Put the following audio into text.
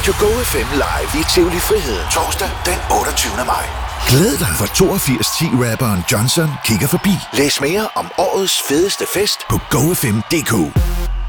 Radio Go FM live i Tivoli Friheden torsdag den 28. maj. Glæd dig, for 8210-rapperen Johnson kigger forbi. Læs mere om årets fedeste fest på gofm.dk.